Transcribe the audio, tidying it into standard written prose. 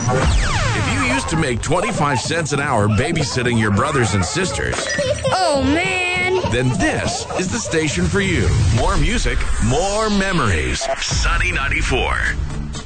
If you used to make 25 cents an hour babysitting your brothers and sisters, Oh, man. then this is the station for you. More music, more memories. Sunny 94.